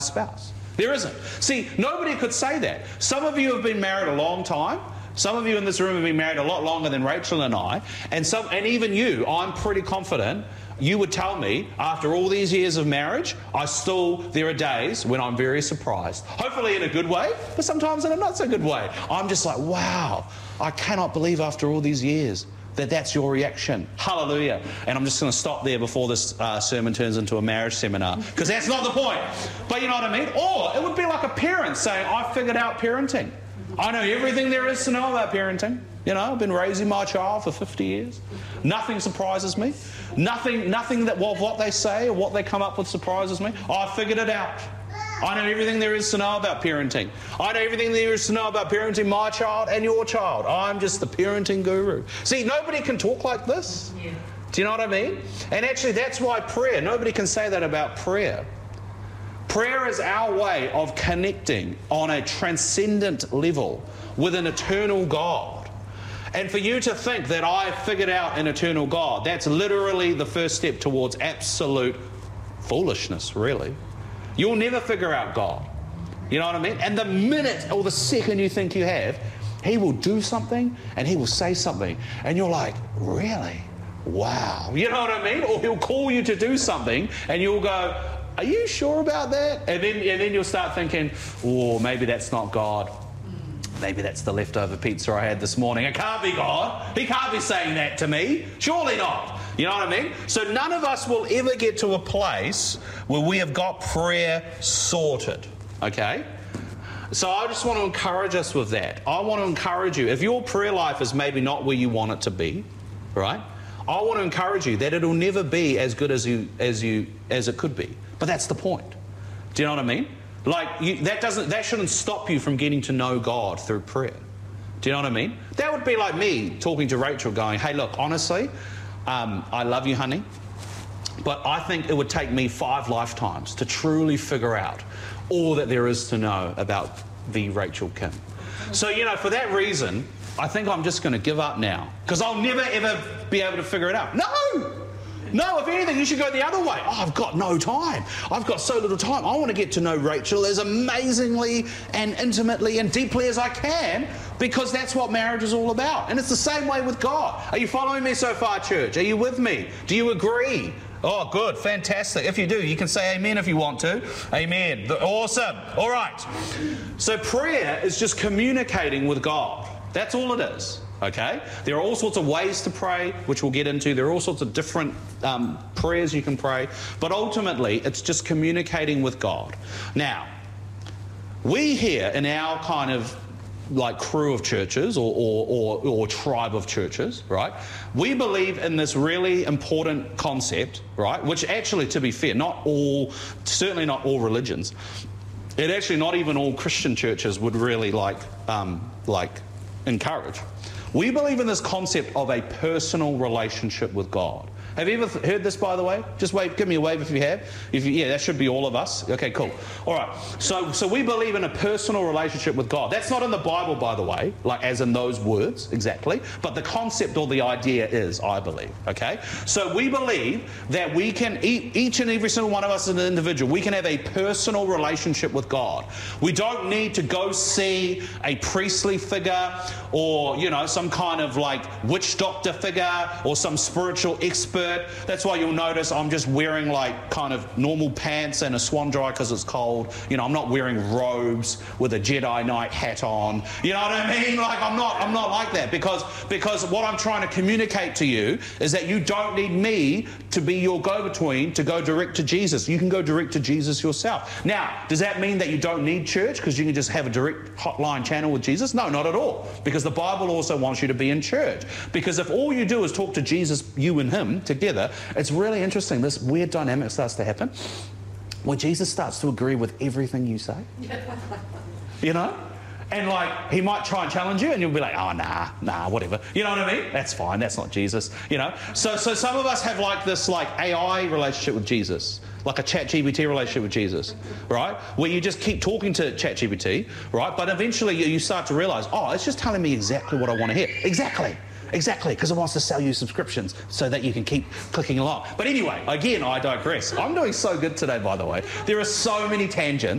spouse. There isn't. See, nobody could say that. Some of you have been married a long time. Some of you in this room have been married a lot longer than Rachel and I. And even you, I'm pretty confident, you would tell me, after all these years of marriage, there are days when I'm very surprised. Hopefully in a good way, but sometimes in a not so good way. I'm just like, wow, I cannot believe after all these years that's your reaction. Hallelujah. And I'm just going to stop there before this sermon turns into a marriage seminar, because that's not the point. But you know what I mean? Or it would be like a parent saying, I figured out parenting. I know everything there is to know about parenting. You know, I've been raising my child for 50 years. Nothing surprises me. Nothing that what they say or what they come up with surprises me. I figured it out. I know everything there is to know about parenting. I know everything there is to know about parenting my child and your child. I'm just the parenting guru. See, nobody can talk like this. Yeah. Do you know what I mean? And actually, that's why prayer, nobody can say that about prayer. Prayer is our way of connecting on a transcendent level with an eternal God. And for you to think that I figured out an eternal God, that's literally the first step towards absolute foolishness, really. You'll never figure out God. You know what I mean? And the minute or the second you think you have, He will do something and He will say something. And you're like, really? Wow. You know what I mean? Or He'll call you to do something and you'll go, are you sure about that? And then you'll start thinking, oh, maybe that's not God. Maybe that's the leftover pizza I had this morning. It can't be God. He can't be saying that to me. Surely not. You know what I mean? So none of us will ever get to a place where we have got prayer sorted. Okay? So I just want to encourage us with that. I want to encourage you. If your prayer life is maybe not where you want it to be, right? I want to encourage you that it'll never be as good as it could be. But that's the point. Do you know what I mean? Like, that shouldn't stop you from getting to know God through prayer. Do you know what I mean? That would be like me talking to Rachel going, hey, look, honestly, I love you, honey, but I think it would take me 5 lifetimes to truly figure out all that there is to know about the Rachel Kim. So, you know, for that reason, I think I'm just going to give up now, because I'll never, ever be able to figure it out. No, if anything, you should go the other way. Oh, I've got no time. I've got so little time. I want to get to know Rachel as amazingly and intimately and deeply as I can, because that's what marriage is all about. And it's the same way with God. Are you following me so far, church? Are you with me? Do you agree? Oh, good. Fantastic. If you do, you can say amen if you want to. Amen. Awesome. All right. So prayer is just communicating with God. That's all it is. Okay? There are all sorts of ways to pray, which we'll get into. There are all sorts of different prayers you can pray. But ultimately, it's just communicating with God. Now, we here in our kind of like crew of churches or tribe of churches, right? We believe in this really important concept, right? Which actually, to be fair, certainly not all religions. It actually not even all Christian churches would really like encourage. We believe in this concept of a personal relationship with God. Have you ever heard this, by the way? Just wave, give me a wave if you have. Yeah, that should be all of us. Okay, cool. All right. So we believe in a personal relationship with God. That's not in the Bible, by the way, like as in those words exactly. But the concept or the idea is, I believe. Okay. So we believe that we can, each and every single one of us as an individual, we can have a personal relationship with God. We don't need to go see a priestly figure or, you know, some kind of like witch doctor figure or some spiritual expert. That's why you'll notice I'm just wearing like kind of normal pants and a swan dry because it's cold. You know, I'm not wearing robes with a Jedi Knight hat on. You know what I mean? Like I'm not like that because what I'm trying to communicate to you is that you don't need me to be your go-between to go direct to Jesus. You can go direct to Jesus yourself. Now, does that mean that you don't need church because you can just have a direct hotline channel with Jesus? No, not at all. Because the Bible also wants you to be in church. Because if all you do is talk to Jesus, you and him, together, it's really interesting. This weird dynamic starts to happen where Jesus starts to agree with everything you say. You know? And like, he might try and challenge you and you'll be like, oh, nah, whatever. You know what I mean? That's fine. That's not Jesus. You know? So some of us have like this like AI relationship with Jesus, like a ChatGPT relationship with Jesus, right? Where you just keep talking to ChatGPT, right? But eventually you start to realize, oh, it's just telling me exactly what I want to hear. Exactly. Exactly, because it wants to sell you subscriptions so that you can keep clicking along. But anyway, again, I digress. I'm doing so good today, by the way. There are so many tangents.